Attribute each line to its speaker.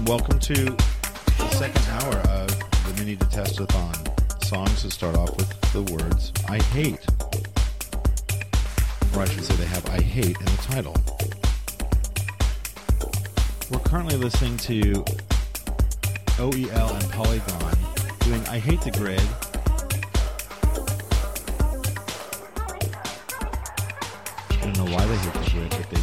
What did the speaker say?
Speaker 1: welcome to the second hour of the Mini Detestathon. Songs that start off with the words I hate. Or I should say they have I hate in the title. We're currently listening to OEL and Polygon doing I Hate the Grid. I don't know why they hate the grid, but they